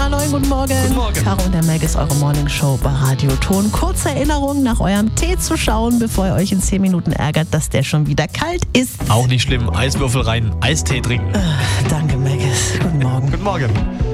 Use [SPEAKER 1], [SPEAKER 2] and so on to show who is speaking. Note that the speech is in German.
[SPEAKER 1] Neuen guten Morgen.
[SPEAKER 2] Guten Morgen.
[SPEAKER 1] Caro und der Meg ist eure Morningshow bei Radio Ton. Kurze Erinnerung, nach eurem Tee zu schauen, bevor ihr euch in 10 Minuten ärgert, dass der schon wieder kalt ist.
[SPEAKER 2] Auch nicht schlimm. Eiswürfel rein, Eistee trinken.
[SPEAKER 1] Danke, Meg. Guten Morgen.
[SPEAKER 2] Guten Morgen.